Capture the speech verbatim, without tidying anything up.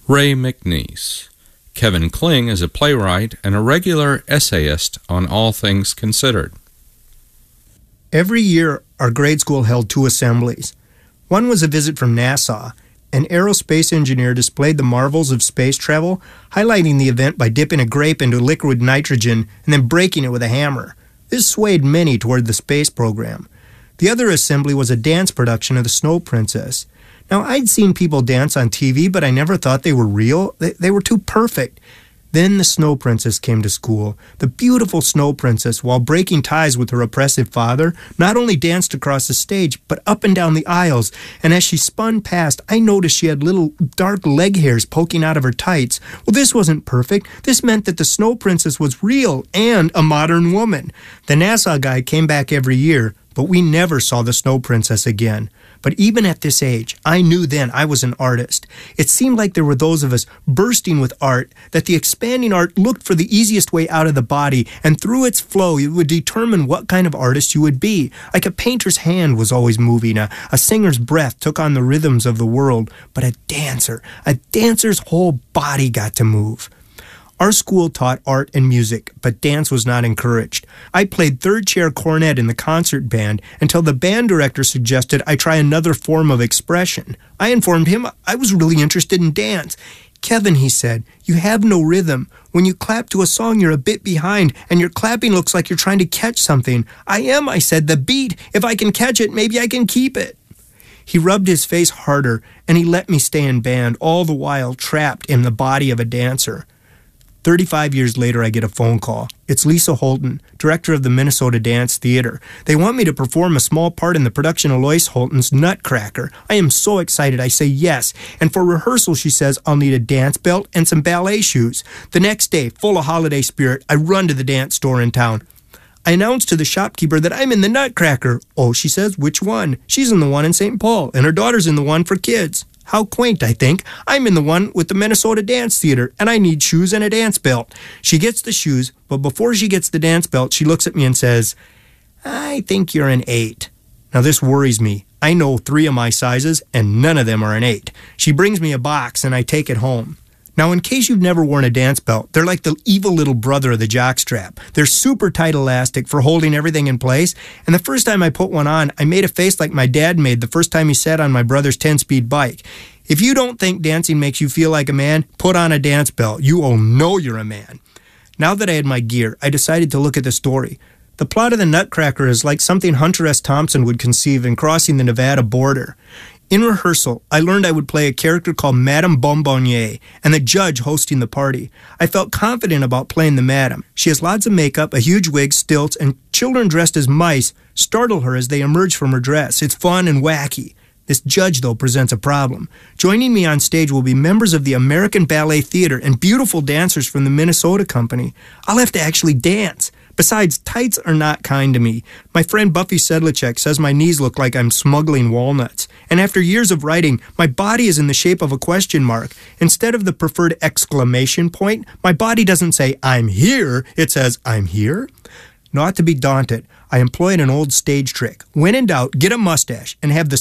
Ray McNeese. Kevin Kling is a playwright and a regular essayist on All Things Considered. Every year, our grade school held two assemblies. One was a visit from NASA. An aerospace engineer displayed the marvels of space travel, highlighting the event by dipping a grape into liquid nitrogen and then breaking it with a hammer. This swayed many toward the space program. The other assembly was a dance production of The Snow Princess. Now, I'd seen people dance on T V, but I never thought they were real. They, they were too perfect. Then the Snow Princess came to school. The beautiful Snow Princess, while breaking ties with her oppressive father, not only danced across the stage, but up and down the aisles. And as she spun past, I noticed she had little dark leg hairs poking out of her tights. Well, this wasn't perfect. This meant that the Snow Princess was real and a modern woman. The NASA guy came back every year, but we never saw the Snow Princess again. But even at this age, I knew then I was an artist. It seemed like there were those of us bursting with art, that the expanding art looked for the easiest way out of the body, and through its flow it would determine what kind of artist you would be. Like a painter's hand was always moving, a, a singer's breath took on the rhythms of the world, but a dancer, a dancer's whole body got to move. Our school taught art and music, but dance was not encouraged. I played third chair cornet in the concert band until the band director suggested I try another form of expression. I informed him I was really interested in dance. Kevin, he said, you have no rhythm. When you clap to a song, you're a bit behind, and your clapping looks like you're trying to catch something. I am, I said, the beat. If I can catch it, maybe I can keep it. He rubbed his face harder, and he let me stay in band, all the while trapped in the body of a dancer. Thirty-five years later, I get a phone call. It's Lisa Holton, director of the Minnesota Dance Theater. They want me to perform a small part in the production of Lois Holton's Nutcracker. I am so excited. I say yes. And for rehearsal, she says, I'll need a dance belt and some ballet shoes. The next day, full of holiday spirit, I run to the dance store in town. I announce to the shopkeeper that I'm in the Nutcracker. Oh, she says, which one? She's in the one in Saint Paul, and her daughter's in the one for kids. How quaint, I think. I'm in the one with the Minnesota Dance Theater, and I need shoes and a dance belt. She gets the shoes, but before she gets the dance belt, she looks at me and says, I think you're an eight. Now, this worries me. I know three of my sizes, and none of them are an eight. She brings me a box, and I take it home. Now, in case you've never worn a dance belt, they're like the evil little brother of the jockstrap. They're super tight elastic for holding everything in place, and the first time I put one on, I made a face like my dad made the first time he sat on my brother's ten-speed bike. If you don't think dancing makes you feel like a man, put on a dance belt. You will know you're a man. Now that I had my gear, I decided to look at the story. The plot of the Nutcracker is like something Hunter S. Thompson would conceive in Crossing the Nevada Border. In rehearsal, I learned I would play a character called Madame Bonbonniere and the judge hosting the party. I felt confident about playing the madam. She has lots of makeup, a huge wig, stilts, and children dressed as mice startle her as they emerge from her dress. It's fun and wacky. This judge, though, presents a problem. Joining me on stage will be members of the American Ballet Theater and beautiful dancers from the Minnesota Company. I'll have to actually dance. Besides, tights are not kind to me. My friend Buffy Sedlacek says my knees look like I'm smuggling walnuts. And after years of writing, my body is in the shape of a question mark. Instead of the preferred exclamation point, my body doesn't say, I'm here. It says, I'm here. Not to be daunted, I employed an old stage trick. When in doubt, get a mustache and have the